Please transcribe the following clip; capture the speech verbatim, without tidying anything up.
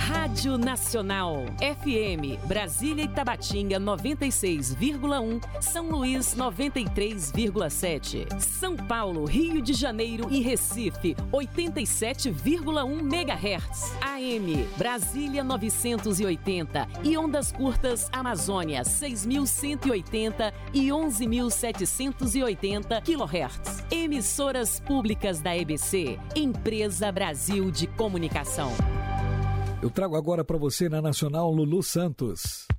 Rádio Nacional, F M, Brasília e Tabatinga noventa e seis vírgula um, São Luís noventa e três vírgula sete, São Paulo, Rio de Janeiro e Recife oitenta e sete vírgula um megahertz, A M, Brasília novecentos e oitenta e ondas curtas Amazônia seis mil cento e oitenta e onze mil setecentos e oitenta quilohertz. Emissoras públicas da E B C, Empresa Brasil de Comunicação. Eu trago agora para você na Nacional Lulu Santos.